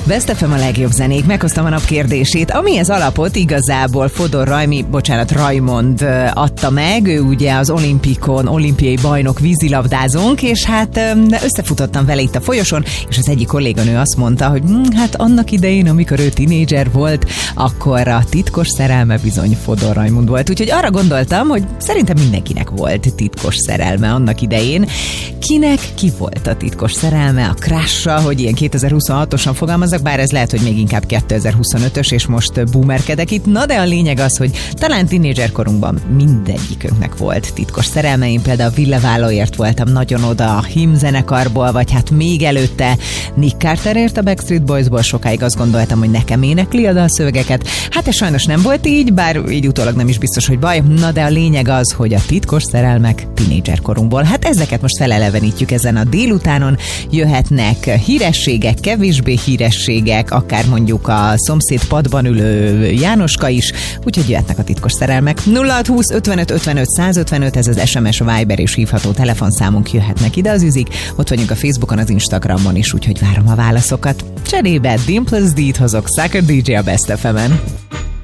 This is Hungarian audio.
Best FM a legjobb zenék. Meghoztam a nap kérdését, amihez alapot igazából Raymond adta meg. Ő ugye az olimpikon, olimpiai bajnok vízilabdázónk, és hát összefutottam vele itt a folyosón, és az egyik kolléganő azt mondta, hogy hát annak idején, amikor ő tinédzser volt, akkor a titkos szerelme bizony Fodor Raymond volt. Úgyhogy arra gondoltam, hogy szerintem mindenkinek volt titkos szerelme annak idején. Kinek ki volt a titkos szerelme, a crush-a, hogy ilyen 2026-osan fogalmazzak, bár ez lehet, hogy még inkább 2025-ös, és most boomerkedek itt. Na de a lényeg az, hogy talán tínédzserkorunkban mindegyikünknek volt titkos szerelme. Én például Ville Vallóért voltam nagyon oda, a Him zenekarból, vagy hát még előtte Nick Carterért a Backstreet Boysból sokáig azt gondoltam, hogy nekem énekli a dalszövegeket. Hát ez sajnos nem volt így, bár így utólag nem is biztos, hogy baj. Na de a lényeg az, hogy a titkos szerelmek tínédzserkorunkból. Hát ezeket most felelevenítjük ezen a délutánon. Jöhetnek hírességek, kevésbé hírességek, akár mondjuk a szomszéd padban ülő Jánoska is, úgyhogy jöhetnek a titkos szerelmek. 0620 55 55 155, ez az SMS, Viber és hívható telefonszámunk, jöhetnek ide az üzik. Ott vagyunk a Facebookon, az Instagramon is, úgyhogy várom a válaszokat. Cserébe Dimpless D-t hozok, Sucker DJ a Best FM-en.